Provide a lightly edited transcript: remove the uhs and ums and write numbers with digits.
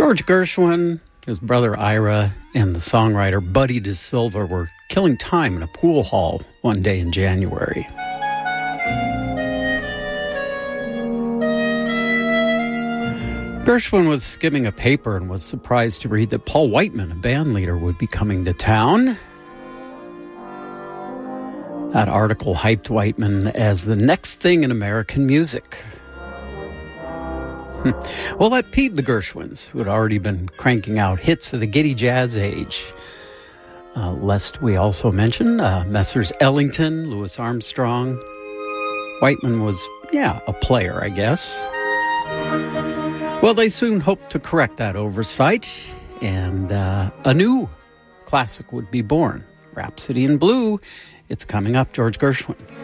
George Gershwin, his brother Ira, and the songwriter Buddy DeSilva were killing time in a pool hall one day in January. Gershwin was skimming a paper and was surprised to read that Paul Whiteman, a band leader, would be coming to town. That article hyped Whiteman as the next thing in American music. Well, that peeved the Gershwins, who had already been cranking out hits of the giddy jazz age. Lest we also mention Messrs. Ellington, Louis Armstrong. Whiteman was, a player, I guess. Well, they soon hoped to correct that oversight, and a new classic would be born. Rhapsody in Blue. It's coming up, George Gershwin.